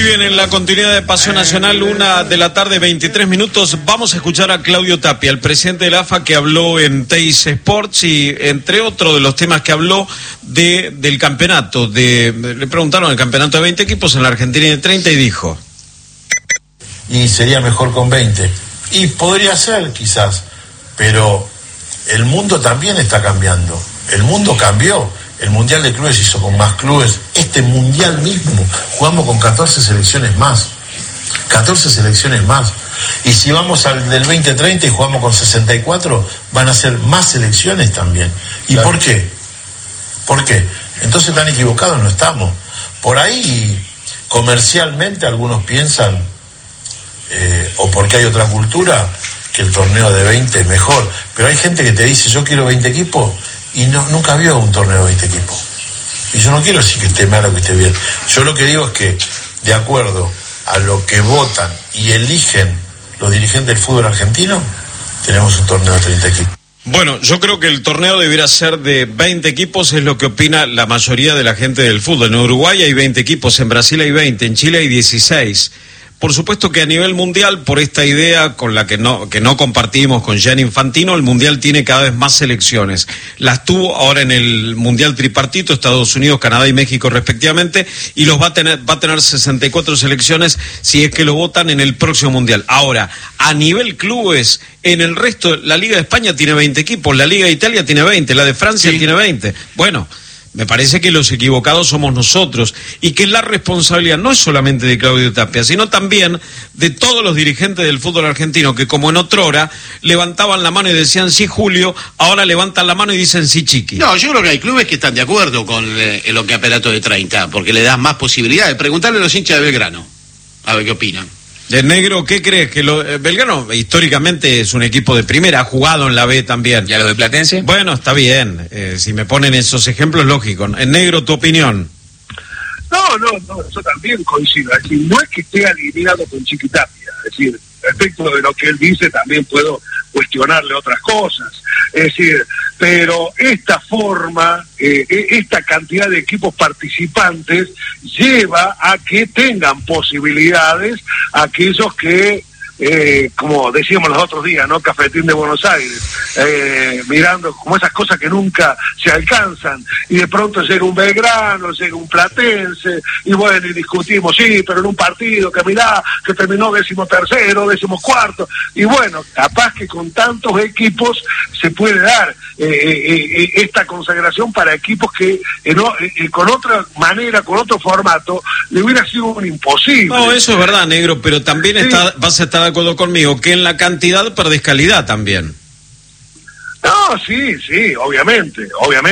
bien, en la continuidad de Paseo Nacional, 1:23 p.m, vamos a escuchar a Claudio Tapia, el presidente de la AFA, que habló en Teis Sports y entre otros de los temas que habló del campeonato. Le preguntaron el campeonato de 20 equipos en la Argentina y de 30 y dijo: y sería mejor con 20. Y podría ser, quizás, pero el mundo también está cambiando. El mundo cambió. El Mundial de Clubes se hizo con más clubes. Este Mundial mismo jugamos con 14 selecciones más. 14 selecciones más. Y si vamos al del 2030 y jugamos con 64, van a ser más selecciones también. ¿Y claro, por qué? ¿Por qué? Entonces tan equivocados no estamos. Por ahí, comercialmente, algunos piensan, o porque hay otra cultura, que el torneo de 20 es mejor. Pero hay gente que te dice, yo quiero 20 equipos, y nunca vio un torneo de 20 equipos. Y yo no quiero decir que esté mal o que esté bien. Yo lo que digo es que, de acuerdo a lo que votan y eligen los dirigentes del fútbol argentino, tenemos un torneo de 30 equipos. Bueno, yo creo que el torneo debería ser de 20 equipos, es lo que opina la mayoría de la gente del fútbol. En Uruguay hay 20 equipos, en Brasil hay 20, en Chile hay 16. Por supuesto que a nivel mundial, por esta idea con la que no compartimos con Gianni Infantino, el mundial tiene cada vez más selecciones. Las tuvo ahora en el mundial tripartito, Estados Unidos, Canadá y México respectivamente, y los va a tener 64 selecciones si es que lo votan en el próximo mundial. Ahora, a nivel clubes, en el resto, la Liga de España tiene 20 equipos, la Liga de Italia tiene 20, la de Francia tiene 20. Bueno, me parece que los equivocados somos nosotros y que la responsabilidad no es solamente de Claudio Tapia, sino también de todos los dirigentes del fútbol argentino que, como en otrora, levantaban la mano y decían sí Julio, ahora levantan la mano y dicen sí Chiqui. No, yo creo que hay clubes que están de acuerdo con el campeonato de 30, porque le das más posibilidades. Preguntarle a los hinchas de Belgrano, a ver qué opinan. De Negro, ¿qué crees? Que Belgrano históricamente es un equipo de primera, ha jugado en la B también. ¿Y a lo de Platense? Bueno, está bien, si me ponen esos ejemplos, lógico. En Negro, ¿tu opinión? No, yo también coincido. Es decir, no es que esté alineado con Chiquitapia, es decir, respecto de lo que él dice también puedo cuestionarle otras cosas, es decir, pero esta forma, esta cantidad de equipos participantes lleva a que tengan posibilidades aquellos que, como decíamos los otros días, ¿no? Cafetín de Buenos Aires, mirando como esas cosas que nunca se alcanzan, y de pronto llega un Belgrano, llega un Platense, y bueno, y discutimos, sí, pero en un partido que mirá, que terminó 13º, 14º, y bueno, capaz que con tantos equipos se puede dar esta consagración para equipos que con otra manera, con otro formato, le hubiera sido un imposible. No, eso es verdad, Negro, pero también sí, vas a estar de acuerdo conmigo que en la cantidad perdés calidad también. No, sí, obviamente.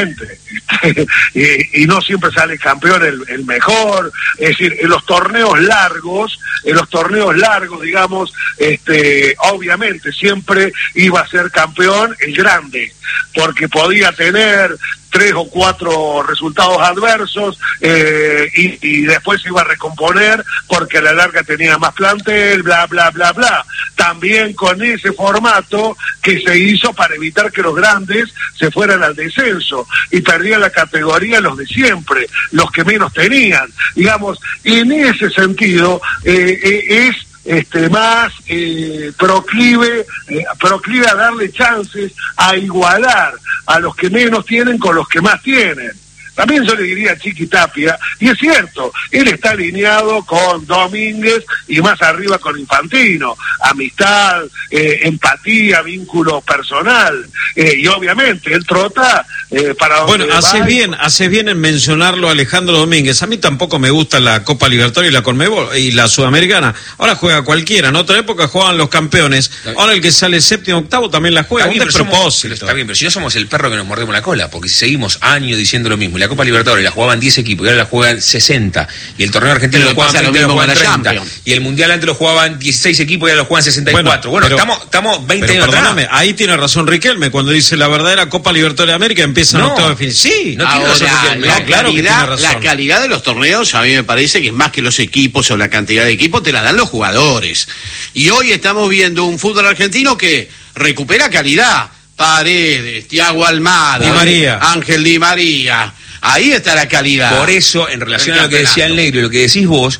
y no siempre sale campeón el mejor, es decir, en los torneos largos, digamos, obviamente siempre iba a ser campeón el grande, porque podía tener 3 o 4 resultados adversos y después se iba a recomponer porque a la larga tenía más plantel, bla. También con ese formato que se hizo para evitar que los grandes se fueran al descenso y perdían la categoría los de siempre, los que menos tenían. Digamos, en ese sentido es más proclive a darle chances a igualar a los que menos tienen con los que más tienen. También yo le diría a Chiqui Tapia, y es cierto, él está alineado con Domínguez y más arriba con Infantino, amistad, empatía, vínculo personal, y obviamente él trota para donde bueno, haces bien en mencionarlo a Alejandro Domínguez. A mí tampoco me gusta la Copa Libertadores y la Conmebol y la Sudamericana. Ahora juega cualquiera, en otra época jugaban los campeones, ahora el que sale séptimo, octavo también la juega, un despropósito. Está bien, pero si no somos el perro que nos mordemos la cola, porque si seguimos años diciendo lo mismo, la Copa Libertadores la jugaban 10 equipos y ahora la juegan 60, y el torneo argentino lo jugaban 30, lo jugaban 30, y el mundial antes lo jugaban 16 equipos y ahora lo juegan 64. Bueno, estamos 20 años atrás. Ahí tiene razón Riquelme cuando dice la verdadera Copa Libertadores de América empieza en octavo de final. Sí, no tiene razón Riquelme. La calidad de los torneos a mí me parece que es más que los equipos o la cantidad de equipos, te la dan los jugadores. Y hoy estamos viendo un fútbol argentino que recupera calidad. Paredes, Thiago Almada, Ángel Di María. Ahí está la calidad. Por eso, en relación a lo que decía el Negro y lo que decís vos,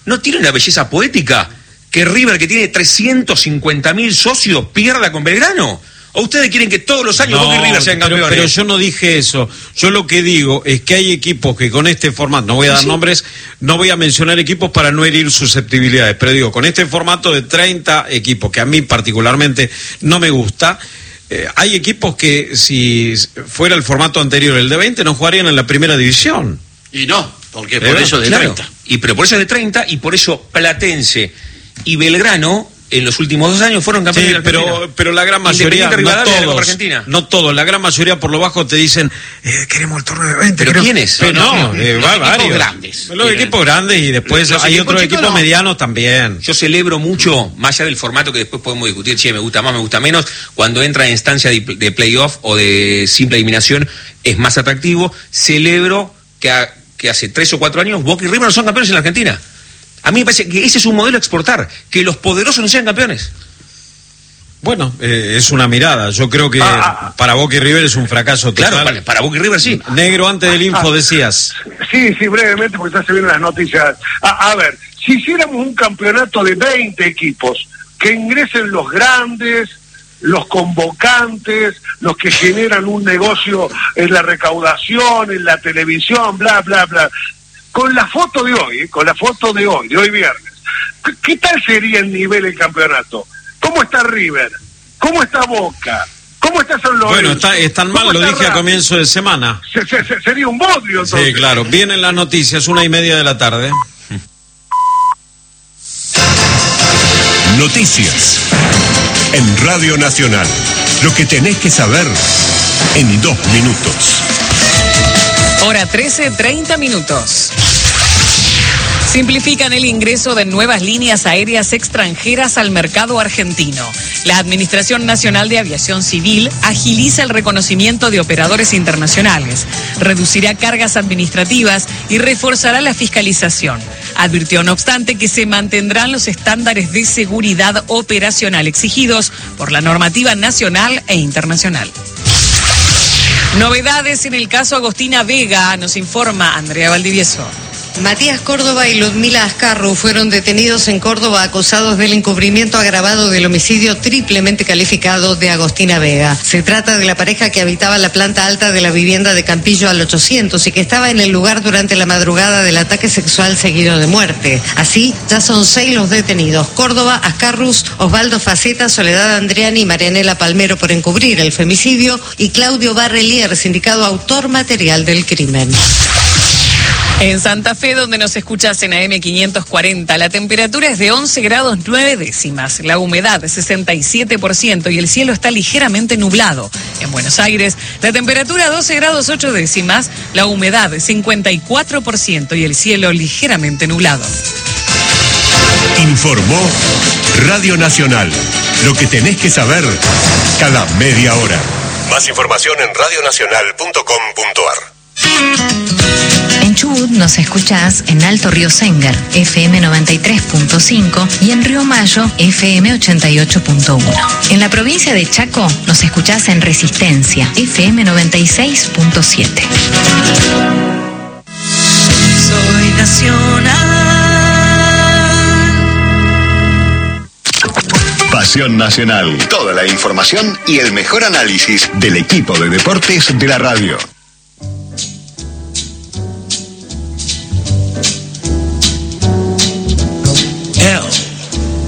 ¿No tiene una belleza poética que River, que tiene 350.000 socios, pierda con Belgrano? ¿O ustedes quieren que todos los años Boca y River sean campeones? Pero yo no dije eso. Yo lo que digo es que hay equipos que con este formato, no voy a dar nombres, no voy a mencionar equipos para no herir susceptibilidades, pero digo, con este formato de 30 equipos, que a mí particularmente no me gusta, hay equipos que si fuera el formato anterior, el de 20, no jugarían en la primera división. Y no, porque por eso de 30. Pero por eso de 30, y por eso Platense y Belgrano en los últimos 2 años fueron campeones de Argentina. Pero la gran mayoría, no todos, la gran mayoría por lo bajo te dicen, queremos el torneo de 20. ¿Pero quiénes? Los equipos grandes. Los equipos grandes, y después hay otros equipos medianos también. Yo celebro mucho, más allá del formato que después podemos discutir, me gusta más, me gusta menos, cuando entra en instancia de playoff o de simple eliminación, es más atractivo. Celebro que hace 3 o 4 años Boca y River no son campeones en la Argentina. A mí me parece que ese es un modelo a exportar, que los poderosos no sean campeones. Bueno, es una mirada. Yo creo que para Boca y River es un fracaso total. Claro, para Boca y River sí. Negro, antes del info decías. Sí, brevemente, porque ya se vienen las noticias. A ver, si hiciéramos un campeonato de 20 equipos, que ingresen los grandes, los convocantes, los que generan un negocio en la recaudación, en la televisión, bla, bla, bla. Con la foto de hoy, de hoy viernes, ¿qué tal sería el nivel del campeonato? ¿Cómo está River? ¿Cómo está Boca? ¿Cómo está San Lorenzo? Bueno, están mal, lo dije a comienzo de semana. Sería un bodrio, entonces. Sí, claro. Vienen las noticias, 1:30 de la tarde. Noticias en Radio Nacional. Lo que tenés que saber en 2 minutos. Hora 13, 30 minutos. Simplifican el ingreso de nuevas líneas aéreas extranjeras al mercado argentino. La Administración Nacional de Aviación Civil agiliza el reconocimiento de operadores internacionales, reducirá cargas administrativas y reforzará la fiscalización. Advirtió, no obstante, que se mantendrán los estándares de seguridad operacional exigidos por la normativa nacional e internacional. Novedades en el caso Agostina Vega, nos informa Andrea Valdivieso. Matías Córdoba y Ludmila Ascarru fueron detenidos en Córdoba acusados del encubrimiento agravado del homicidio triplemente calificado de Agostina Vega. Se trata de la pareja que habitaba la planta alta de la vivienda de Campillo al 800 y que estaba en el lugar durante la madrugada del ataque sexual seguido de muerte. Así, ya son 6 los detenidos: Córdoba, Ascarrus, Osvaldo Faceta, Soledad Andriani y Marianela Palmero por encubrir el femicidio, y Claudio Barrelier, sindicado autor material del crimen. En Santa Fe, donde nos escuchas en AM 540, la temperatura es de 11 grados 9 décimas, la humedad 67% y el cielo está ligeramente nublado. En Buenos Aires, la temperatura 12 grados 8 décimas, la humedad 54% y el cielo ligeramente nublado. Informó Radio Nacional. Lo que tenés que saber cada media hora. Más información en radionacional.com.ar. En Chubut nos escuchás en Alto Río Sengar, FM 93.5 y en Río Mayo, FM 88.1. En la provincia de Chaco nos escuchás en Resistencia, FM 96.7. Soy nacional. Pasión Nacional. Toda la información y el mejor análisis del equipo de deportes de la radio.